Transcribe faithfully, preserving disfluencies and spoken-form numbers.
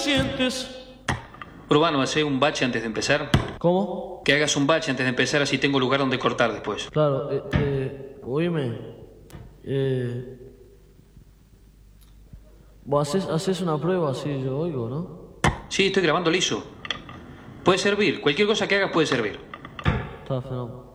sientes. Urbano, ¿hace un bache antes de empezar? ¿Cómo? Que hagas un bache antes de empezar, así tengo lugar donde cortar después. Claro, eh, eh, oíme. Eh, vos haces, haces una prueba así, yo oigo, ¿no? Sí, estoy grabando liso. Puede servir, cualquier cosa que hagas puede servir. Está fenómeno.